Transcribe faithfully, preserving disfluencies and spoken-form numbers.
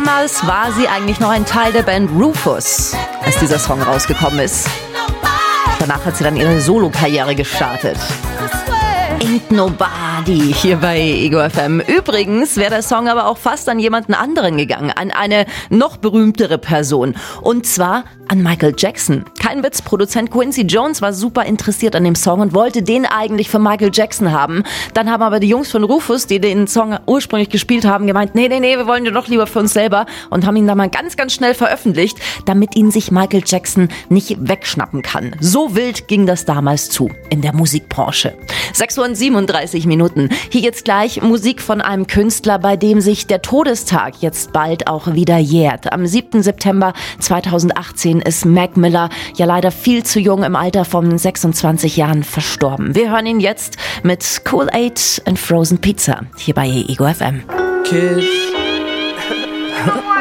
damals war sie eigentlich noch ein Teil der Band Rufus, als dieser Song rausgekommen ist. Danach hat sie dann ihre Solo-Karriere gestartet. Ain't Nobody hier bei Ego F M. Übrigens wäre der Song aber auch fast an jemanden anderen gegangen, an eine noch berühmtere Person. Und zwar an Michael Jackson. Kein Witz, Produzent Quincy Jones war super interessiert an dem Song und wollte den eigentlich für Michael Jackson haben. Dann haben aber die Jungs von Rufus, die den Song ursprünglich gespielt haben, gemeint, nee, nee, nee, wir wollen den doch lieber für uns selber und haben ihn dann mal ganz, ganz schnell veröffentlicht, damit ihn sich Michael Jackson nicht wegschnappen kann. So wild ging das damals zu in der Musikbranche. sechs Uhr siebenunddreißig Minuten. Hier jetzt gleich Musik von einem Künstler, bei dem sich der Todestag jetzt bald auch wieder jährt. Am siebten September zweitausendachtzehn ist Mac Miller ja leider viel zu jung im Alter von sechsundzwanzig Jahren verstorben. Wir hören ihn jetzt mit Kool-Aid and Frozen Pizza hier bei Ego F M. Kid.